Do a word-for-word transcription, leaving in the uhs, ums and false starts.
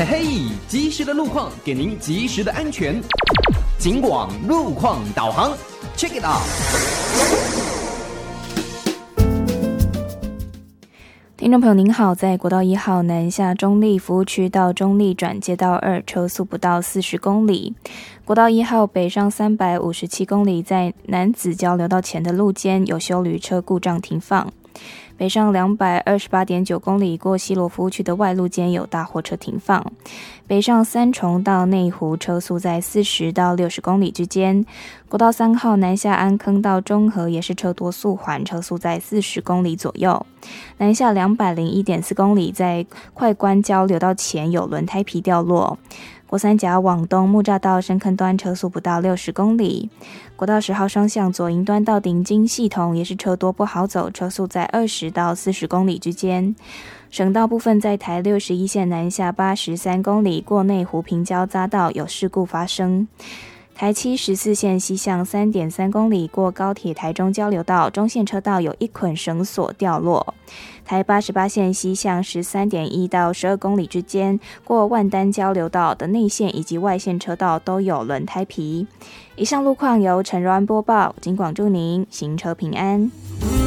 嘿嘿，及时的路况给您及时的安全。警广路况导航 ，check it out。 听众朋友您好，在国道一号南下中立服务区到中立转接道二，车速不到四十公里。国道一号北上三百五十七公里，在南子交流道前的路肩有休旅车故障停放。北上两百二十八点九公里，过西螺服务区的外路间有大货车停放。北上三重到内湖，车速在四十到六十公里之间。国道三号南下安坑到中和也是车多速缓，车速在四十公里左右。南下两百零一点四公里，在快关交流道前有轮胎皮掉落。国三甲往东木栅道深坑端车速不到六十公里，国道十号双向左营端到顶金系统也是车多不好走，车速在二十到四十公里之间。省道部分在台六十一线南下八十三公里，过内湖平交匝道有事故发生。台七十四线西向 三点三公里，过高铁台中交流道中线车道有一捆绳索掉落。台八十八线西向 十三点一到十二公里之间，过万丹交流道的内线以及外线车道都有轮胎皮。以上路况由陈柔安播报，警广祝您行车平安。